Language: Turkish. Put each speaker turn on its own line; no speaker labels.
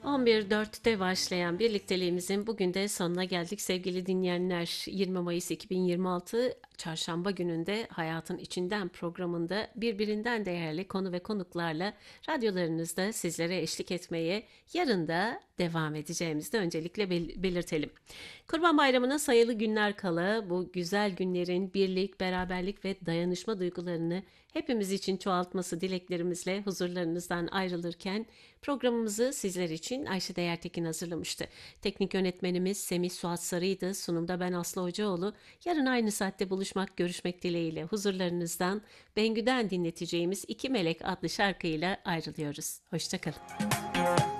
11.04'te başlayan birlikteliğimizin bugün de sonuna geldik sevgili dinleyenler. 20 Mayıs 2026 Çarşamba gününde Hayatın İçinden programında birbirinden değerli konu ve konuklarla radyolarınızda sizlere eşlik etmeye yarın da devam edeceğimizi de öncelikle belirtelim. Kurban Bayramı'na sayılı günler kala bu güzel günlerin birlik, beraberlik ve dayanışma duygularını hepimiz için çoğaltması dileklerimizle huzurlarınızdan ayrılırken programımızı sizler için Ayşe Değertekin hazırlamıştı. Teknik yönetmenimiz Semih Suat Sarı'ydı. Sunumda ben Aslı Hocaoğlu. Yarın aynı saatte buluşmak, görüşmek dileğiyle huzurlarınızdan Bengü'den dinleteceğimiz İki Melek adlı şarkıyla ayrılıyoruz. Hoşçakalın.